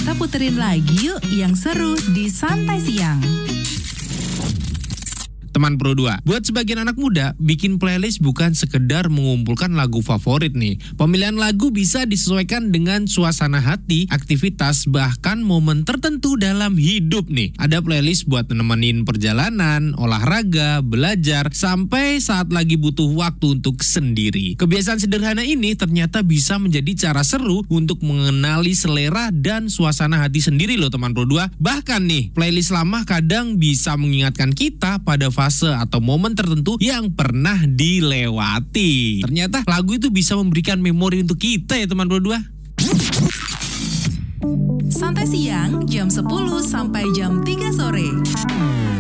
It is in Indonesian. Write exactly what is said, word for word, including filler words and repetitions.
Kita puterin lagi yuk yang seru di Santai Siang. Teman Pro dua, buat sebagian anak muda, bikin playlist bukan sekedar mengumpulkan lagu favorit nih. Pemilihan lagu bisa disesuaikan dengan suasana hati, aktivitas, bahkan momen tertentu dalam hidup nih. Ada playlist buat nemenin perjalanan, olahraga, belajar, sampai saat lagi butuh waktu untuk sendiri. Kebiasaan sederhana ini ternyata bisa menjadi cara seru untuk mengenali selera dan suasana hati sendiri loh teman Pro dua. Bahkan nih, playlist lama kadang bisa mengingatkan kita pada fase atau momen tertentu yang pernah dilewati. Ternyata lagu itu bisa memberikan memori untuk kita ya teman Pro dua. Santai Siang jam sepuluh sampai jam tiga sore.